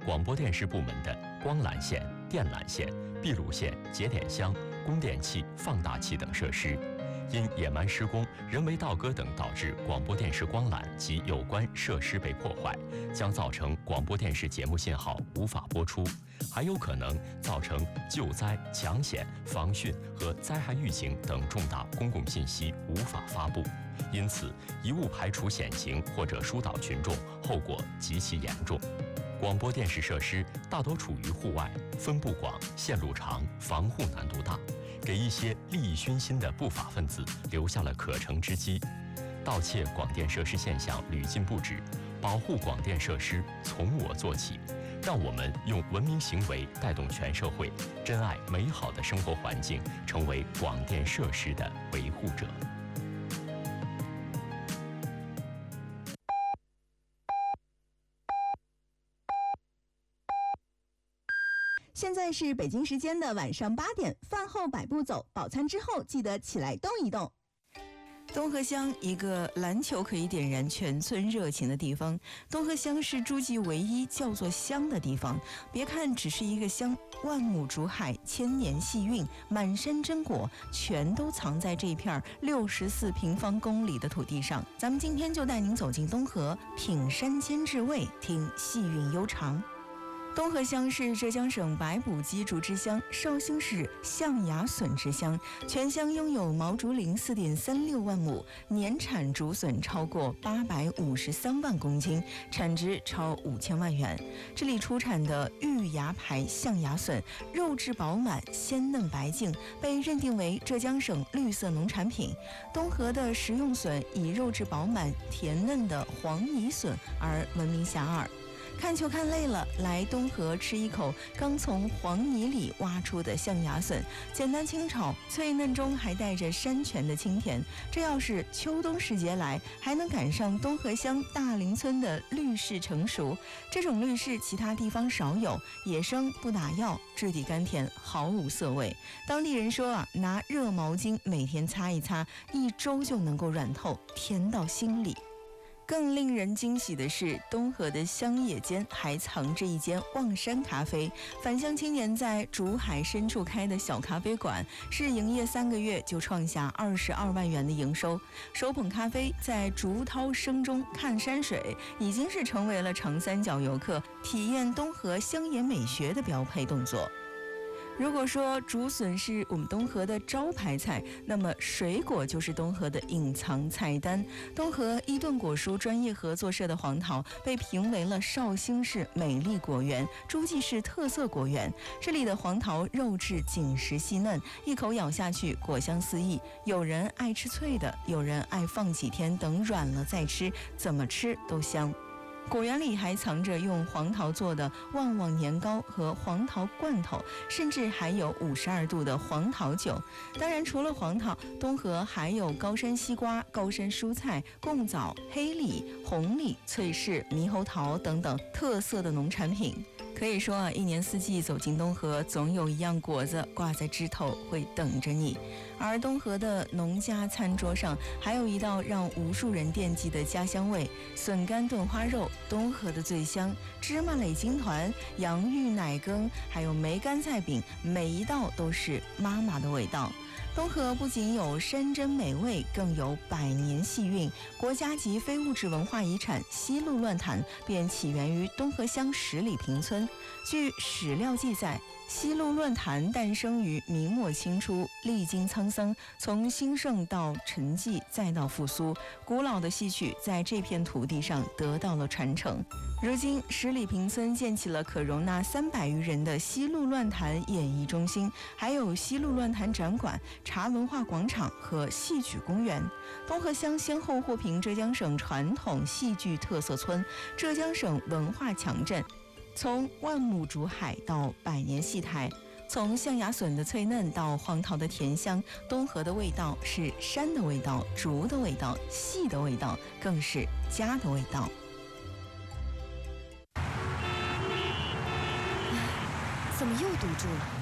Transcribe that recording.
广播电视部门的光缆线、电缆线、闭路线、节点箱、供电器、放大器等设施。因野蛮施工、人为倒戈等导致广播电视光缆及有关设施被破坏，将造成广播电视节目信号无法播出，还有可能造成救灾、抢险、防汛和灾害预警等重大公共信息无法发布。因此，一勿排除险情或者疏导群众，后果极其严重。广播电视设施大多处于户外，分布广、线路长、防护难度大，给一些利益熏心的不法分子留下了可乘之机。盗窃广电设施现象屡禁不止，保护广电设施从我做起，让我们用文明行为带动全社会，珍爱美好的生活环境，成为广电设施的维护者。 现在是北京时间的晚上8点，饭后百步走，饱餐之后记得起来动一动。 东河乡，一个篮球可以点燃全村热情的地方。东河乡是诸暨唯一叫做乡的地方。别看只是一个乡，万亩竹海，千年细韵，满山真果，全都藏在这片64平方公里的土地上。咱们今天就带您走进东河，品山间至味，听细韵悠长。东河乡是浙江省白卜鸡竹之乡，绍兴市象牙笋之乡，全乡拥有毛竹林4.36万亩，年产竹笋超过853万公斤，产值超5000万元。这里出产的玉芽牌象牙笋，肉质饱满，鲜嫩白净，被认定为浙江省绿色农产品。东河的食用笋以肉质饱满、甜嫩的黄泥笋而闻名遐迩。看球看累了，来东河吃一口刚从黄泥里挖出的象牙笋，简单清炒，脆嫩中还带着山泉的清甜。这要是秋冬时节来，还能赶上东河乡大林村的绿柿成熟。这种绿柿其他地方少有，野生不打药，质地甘甜，毫无涩味。当地人说拿热毛巾每天擦一擦，1周就能够软透，甜到心里。更令人惊喜的是，东河的乡野间还藏着一间望山咖啡。返乡青年在竹海深处开的小咖啡馆，是营业3个月就创下22万元的营收。手捧咖啡，在竹涛声中看山水，已经是成为了长三角游客体验东河乡野美学的标配动作。如果说竹笋是我们东河的招牌菜，那么水果就是东河的隐藏菜单。东河伊顿果蔬专业合作社的黄桃被评为了绍兴市美丽果园、诸暨市特色果园。这里的黄桃肉质紧实细嫩，一口咬下去果香四溢。有人爱吃脆的，有人爱放几天等软了再吃，怎么吃都香。果园里还藏着用黄桃做的旺旺年糕和黄桃罐头，甚至还有52度的黄桃酒。当然，除了黄桃，东河还有高山西瓜、高山蔬菜、贡枣、黑李、红李、脆柿、猕猴桃等等特色的农产品。可以说一年四季走进东河，总有一样果子挂在枝头会等着你。而东河的农家餐桌上，还有一道让无数人惦记的家乡味——笋干炖花肉，东河的醉香；芝麻垒金团、洋芋奶羹，还有梅干菜饼，每一道都是妈妈的味道。东河不仅有山珍美味，更有100年细韵。国家级非物质文化遗产西路乱潭便起源于东河乡10里坪村。据史料记载，西路乱潭诞生于明末清初，历经沧桑，从兴盛到沉寂，再到复苏，古老的戏曲在这片土地上得到了传承。如今10里坪村建起了可容纳300余人的西路乱潭演艺中心，还有西路乱潭展馆、茶文化广场和戏曲公园。东河乡先后获评浙江省传统戏剧特色村、浙江省文化强镇。从万亩竹海到100年戏台，从象牙笋的脆嫩到黄桃的甜香，东河的味道是山的味道、竹的味道、戏的味道，更是家的味道。 怎么又堵住了？